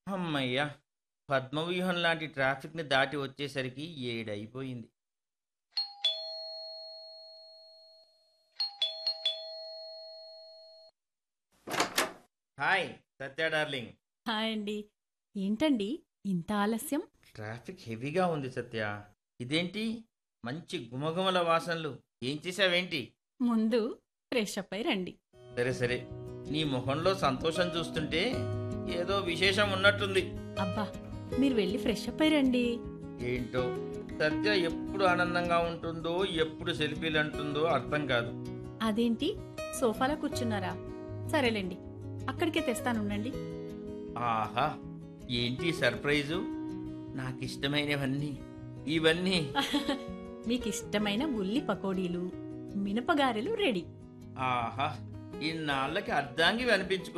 హమ్మయ్య! పద్మవ్యూహం లాంటి ట్రాఫిక్‌ని దాటి వచ్చేసరికి 7 అయిపోయింది. హాయ్! సత్య డార్లింగ్. హాయ్ అండి. ఏంటండి ఇంత ఆలస్యం? ట్రాఫిక్ హెవీగా ఉంది సత్య. ఇదేంటి? మంచి గుమగుమల వాసనలు. ఏం చేశావేంటి? ముందు ఫ్రెష్ అప్ అయి రండి. సరే సరే. నీ మొహంలో సంతోషం చూస్తుంటే ఏదో విశేషం ఉన్నట్టుంది. అబ్బా, మీరు వెళ్ళి ఫ్రెష్ అప్ అయి రండి. ఏంటో సత్య ఎప్పుడు ఆనందంగా ఉంటుందో, ఎప్పుడు సెల్ఫీలు అంటుందో అర్థం కాదు. అదేంటి, సోఫాలో కూర్చున్నారా? సరేలేండి, అక్కడికే తెస్తానుండండి. ఆహా! ఏంటి సర్ప్రైజు? నాకిష్టమైనవన్నీ ఇవన్నీ. మీకు ఇష్టమైన ఉల్లి పకోడీలు, మినపగారెలు రెడీ. ఆహా! ఇన్నాళ్ళకి అర్ధాంగి అనిపించుకు